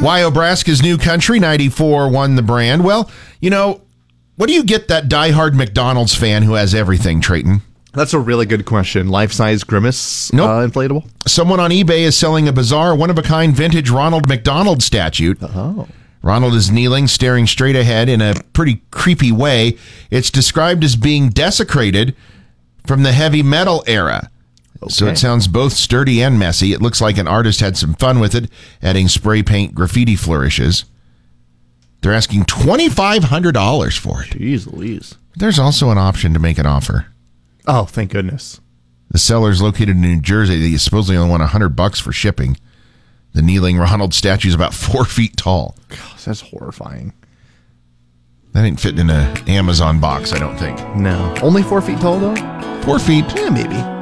Why Obraska's New Country 94 won the brand. Well, what do you get that diehard McDonald's fan who has everything, Trayton? That's a really good question. Life-size Grimace inflatable? Someone on eBay is selling a bizarre, one-of-a-kind vintage Ronald McDonald statue. Oh. Ronald is kneeling, staring straight ahead in a pretty creepy way. It's described as being desecrated from the heavy metal era. Okay. So it sounds both sturdy and messy. It looks like an artist had some fun with it, adding spray paint graffiti flourishes. They're asking $2,500 for it. Jeez Louise. There's also an option to make an offer. Oh, thank goodness. The seller is located in New Jersey. They supposedly only want $100 for shipping. The kneeling Ronald statue is about 4 feet tall. Gosh, that's horrifying. That ain't fitting in an Amazon box, I don't think. No. Only 4 feet tall, though? 4 feet. Yeah, maybe.